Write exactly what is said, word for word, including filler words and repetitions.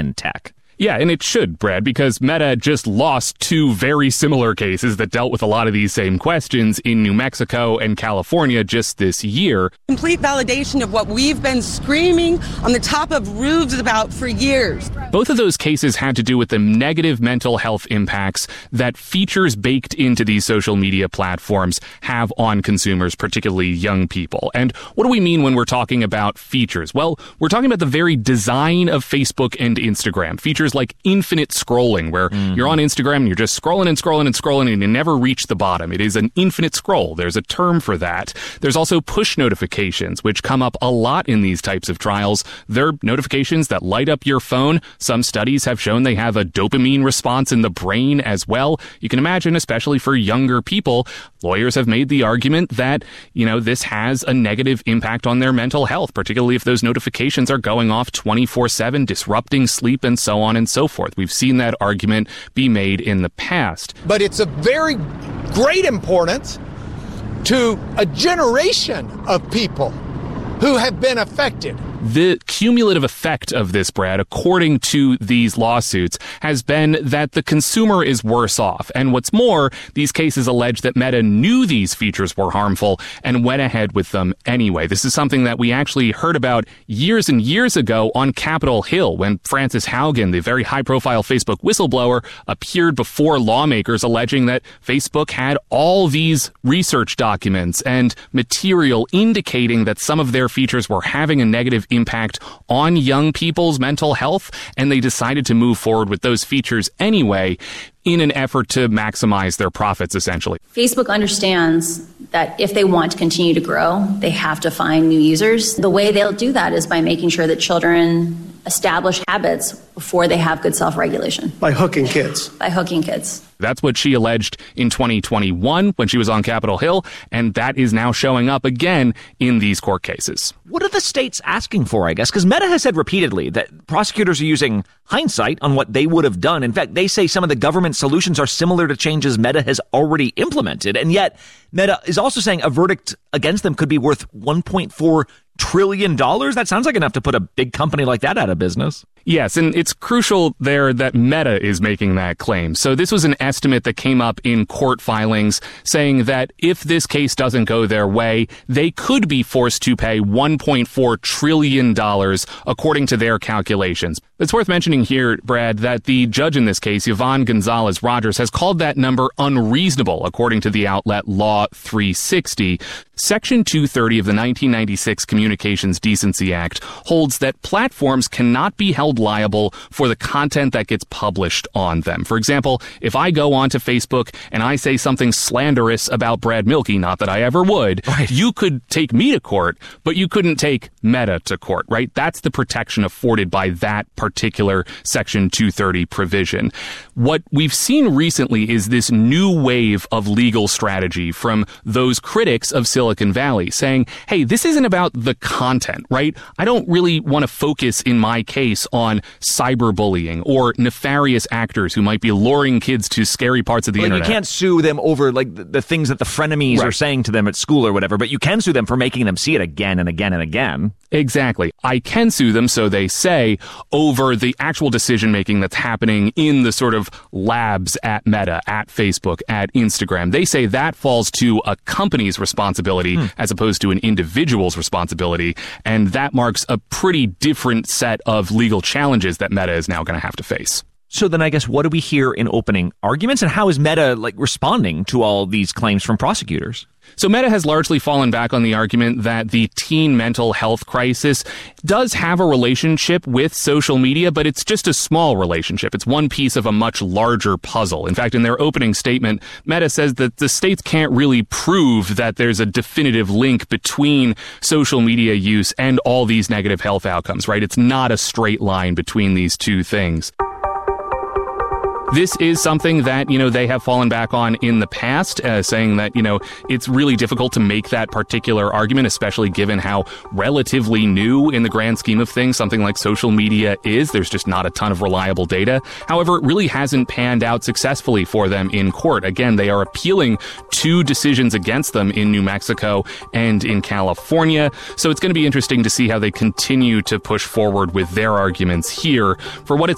in tech. Yeah, and it should, Brad, because Meta just lost two very similar cases that dealt with a lot of these same questions in New Mexico and California just this year. Complete validation of what we've been screaming on the top of roofs about for years. Both of those cases had to do with the negative mental health impacts that features baked into these social media platforms have on consumers, particularly young people. And what do we mean when we're talking about features? Well, we're talking about the very design of Facebook and Instagram. Features like infinite scrolling, where mm-hmm. you're on Instagram and you're just scrolling and scrolling and scrolling and you never reach the bottom. It is an infinite scroll. There's a term for that. There's also push notifications, which come up a lot in these types of trials. They're notifications that light up your phone. Some studies have shown they have a dopamine response in the brain as well. You can imagine, especially for younger people, lawyers have made the argument that, you know, this has a negative impact on their mental health, particularly if those notifications are going off twenty-four seven, disrupting sleep and so on and so forth. We've seen that argument be made in the past. But it's of very great importance to a generation of people who have been affected. The cumulative effect of this, Brad, according to these lawsuits, has been that the consumer is worse off. And what's more, these cases allege that Meta knew these features were harmful and went ahead with them anyway. This is something that we actually heard about years and years ago on Capitol Hill when Frances Haugen, the very high-profile Facebook whistleblower, appeared before lawmakers alleging that Facebook had all these research documents and material indicating that some of their features were having a negative impact on young people's mental health, and they decided to move forward with those features anyway in an effort to maximize their profits, essentially. Facebook understands that if they want to continue to grow, they have to find new users. The way they'll do that is by making sure that children establish habits before they have good self-regulation. By hooking kids. By hooking kids. That's what she alleged in twenty twenty-one when she was on Capitol Hill, and that is now showing up again in these court cases. What are the states asking for, I guess? Because Meta has said repeatedly that prosecutors are using hindsight on what they would have done. In fact, they say some of the government solutions are similar to changes Meta has already implemented. And yet, Meta is also saying a verdict against them could be worth one point four trillion dollars. That sounds like enough to put a big company like that out of business. Yes, and it's crucial there that Meta is making that claim. So this was an estimate that came up in court filings saying that if this case doesn't go their way, they could be forced to pay one point four trillion dollars according to their calculations. It's worth mentioning here, Brad, that the judge in this case, Yvonne Gonzalez Rogers, has called that number unreasonable, according to the outlet Law three sixty. Section two thirty of the nineteen ninety-six Communications Decency Act holds that platforms cannot be held liable for the content that gets published on them. For example, if I go onto Facebook and I say something slanderous about Brad Mielke, not that I ever would, right, you could take me to court, but you couldn't take Meta to court, right? That's the protection afforded by that particular Section two thirty provision. What we've seen recently is this new wave of legal strategy from those critics of Silicon Valley saying, hey, this isn't about the content, right? I don't really want to focus in my case on cyberbullying or nefarious actors who might be luring kids to scary parts of the like internet. You can't sue them over like the, the things that the frenemies right. are saying to them at school or whatever, but you can sue them for making them see it again and again and again. Exactly. I can sue them, so they say, over the actual decision-making that's happening in the sort of labs at Meta, at Facebook, at Instagram. They say that falls to a company's responsibility hmm. as opposed to an individual's responsibility, and that marks a pretty different set of legal challenges that Meta is now going to have to face. So then I guess what do we hear in opening arguments, and how is Meta like responding to all these claims from prosecutors? So Meta has largely fallen back on the argument that the teen mental health crisis does have a relationship with social media, but it's just a small relationship. It's one piece of a much larger puzzle. In fact, in their opening statement, Meta says that the states can't really prove that there's a definitive link between social media use and all these negative health outcomes, right? It's not a straight line between these two things. This is something that, you know, they have fallen back on in the past, uh, saying that, you know, it's really difficult to make that particular argument, especially given how relatively new in the grand scheme of things something like social media is. There's just not a ton of reliable data. However, it really hasn't panned out successfully for them in court. Again, they are appealing two decisions against them in New Mexico and in California. So it's going to be interesting to see how they continue to push forward with their arguments here. For what it's